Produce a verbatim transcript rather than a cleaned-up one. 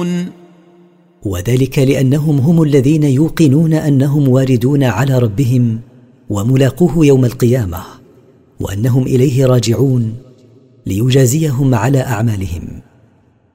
راجعون. وذلك لأنهم هم الذين يوقنون أنهم واردون على ربهم وملاقوه يوم القيامة، وأنهم إليه راجعون ليجازيهم على أعمالهم.